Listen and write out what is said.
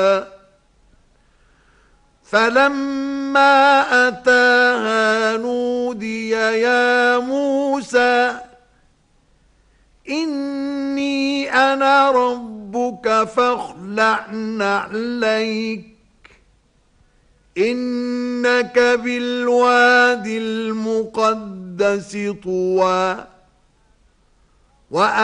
فلما أتاها نودي يا موسى إني أنا ربك فاخلع نعليك إنك بالوادي المقدس طوى